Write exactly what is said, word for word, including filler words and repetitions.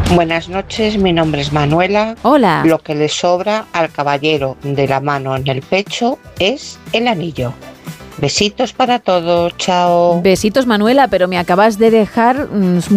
Buenas noches, mi nombre es Manuela. Hola. Lo que le sobra al caballero de la mano en el pecho es el anillo. Besitos para todos, chao. Besitos, Manuela, pero me acabas de dejar mmm,